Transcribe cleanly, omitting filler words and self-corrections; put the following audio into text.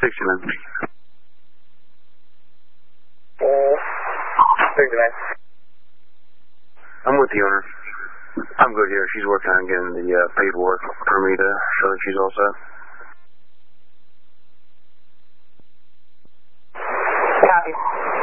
60, man. 60, man. I'm with the owner. I'm good here. She's working on getting the paperwork for me to show that she's all set. Copy.